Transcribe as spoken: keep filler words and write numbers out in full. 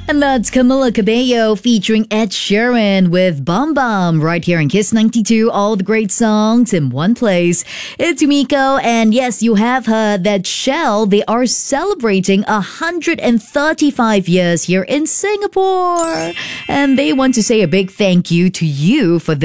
And that's Camila Cabello featuring Ed Sheeran with Bum Bum right here in Kiss ninety-two. All the great songs in one place. It's Miko, and yes, you have heard that Shell, they are celebrating one hundred thirty-five years here in Singapore. And they want to say a big thank you to you for this.